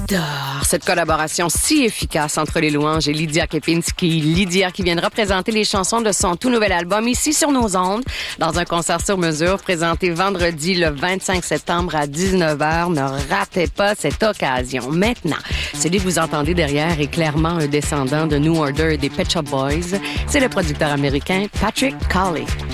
J'adore cette collaboration si efficace entre les louanges et Lydia Kepinski. Lydia qui viendra présenter les chansons de son tout nouvel album ici sur nos ondes dans un concert sur mesure présenté vendredi le 25 septembre à 19h. Ne ratez pas cette occasion. Maintenant, celui que vous entendez derrière est clairement un descendant de New Order et des Pet Shop Boys. C'est le producteur américain Patrick Cowley.